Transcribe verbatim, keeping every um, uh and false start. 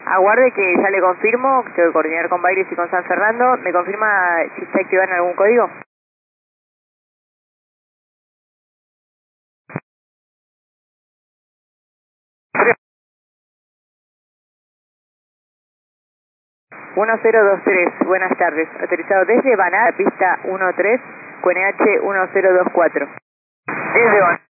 Aguarde que ya le confirmo, tengo que coordinar con Bailes y con San Fernando. ¿Me confirma si está activado en algún código? uno cero dos tres, buenas tardes. Autorizado desde Banar, pista uno tres, con Q N H uno cero dos cuatro. Desde Banar.